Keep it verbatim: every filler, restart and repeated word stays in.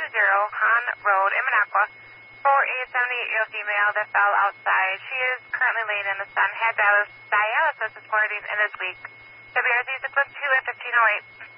zero Han Road in Minocqua for a seventy-eight-year-old female that fell outside. She is currently laying in the sun, had dialysis this morning and this week. W R Z six one two at fifteen oh eight.